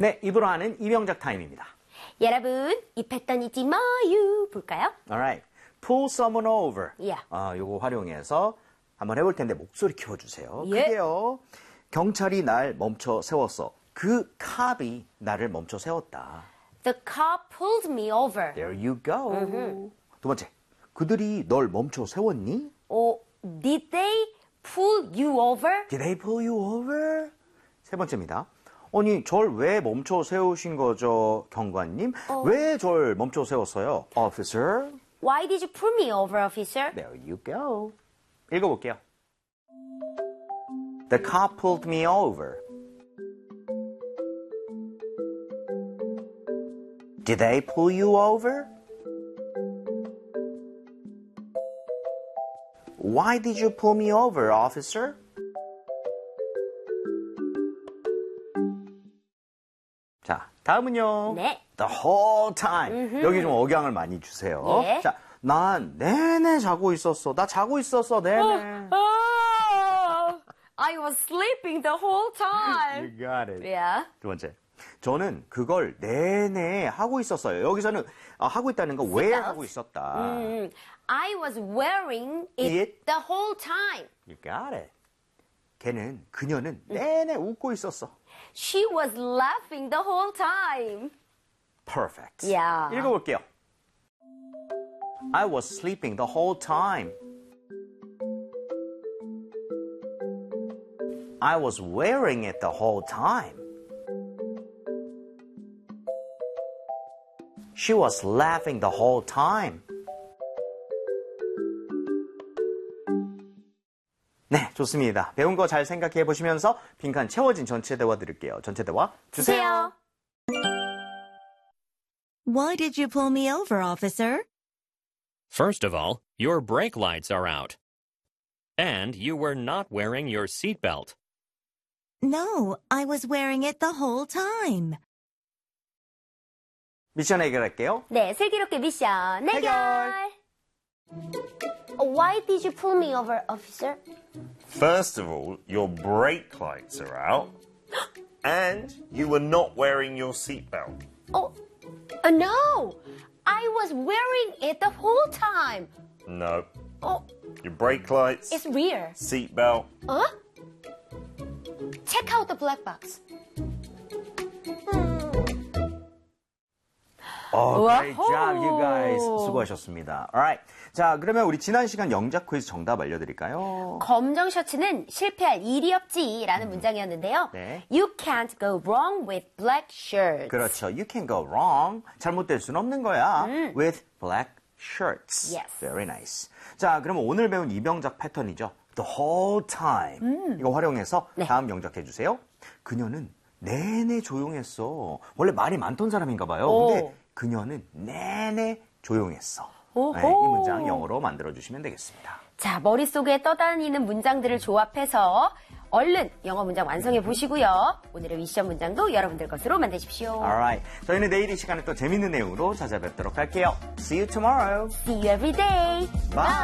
네, 입으로 하는 이명작 타임입니다. 여러분, 입했던 잊지 마요. 볼까요? Alright. Pull someone over. Yeah. 요거 활용해서 한번 해볼 텐데 목소리 키워주세요. 예. 그게요. 경찰이 날 멈춰 세웠어. 그 캅이 나를 멈춰 세웠다. The cop pulled me over. There you go. 두 번째. 그들이 널 멈춰 세웠니? Did they pull you over? Did they pull you over? 세 번째입니다. 아니, 절 왜 멈춰 세우신 거죠, 경관님? 왜 절 멈춰 세웠어요? Officer? Why did you pull me over, officer? There you go. 읽어볼게요. The cop pulled me over. Did they pull you over? Why did you pull me over, officer? 자, 다음은요. 네. The whole time. 여기 좀 억양을 많이 주세요. 예. 자, 난 내내 자고 있었어. 나 자고 있었어, 내내. I was sleeping the whole time. You got it. Yeah. 두 번째. 저는 그걸 내내 하고 있었어요. 여기서는 하고 있다는 거 where 하고 있었다. I was wearing it the whole time. You got it. 그녀는 내내 웃고 있었어. She was laughing the whole time. Perfect. Yeah. 읽어볼게요. I was sleeping the whole time. I was wearing it the whole time. She was laughing the whole time. 네, 좋습니다. 배운 거 잘 생각해 보시면서 빈칸 채워진 전체 대화 들을게요. 전체 대화 주세요. Why did you pull me over, officer? First of all, your brake lights are out. And you were not wearing your seatbelt. No, I was wearing it the whole time. 미션 해결할게요. 네, 슬기롭게 미션 해결. Why did you pull me over, officer? First of all, your brake lights are out. And you were not wearing your seatbelt. No! I was wearing it the whole time. No. Your brake lights, It's rear. seatbelt. Check out the black box. Great job, you guys. 수고하셨습니다. Alright. 자, 그러면 우리 지난 시간 영작 퀴즈 정답 알려드릴까요? 검정 셔츠는 실패할 일이 없지라는 문장이었는데요. 네. You can't go wrong with black shirts. 그렇죠. You can go wrong. 잘못될 수는 없는 거야. With black shirts. Yes. Very nice. 자, 그러면 오늘 배운 이명작 패턴이죠. The whole time. 이거 활용해서 다음 영작 해주세요. 그녀는 내내 조용했어. 원래 말이 많던 사람인가 봐요. 근데 그녀는 내내 조용했어. 네, 이 문장 영어로 만들어주시면 되겠습니다. 자, 머릿속에 떠다니는 문장들을 조합해서 얼른 영어 문장 완성해 보시고요. 오늘의 미션 문장도 여러분들 것으로 만드십시오. Alright. 저희는 내일 이 시간에 또 재밌는 내용으로 찾아뵙도록 할게요. See you tomorrow. See you every day. Bye.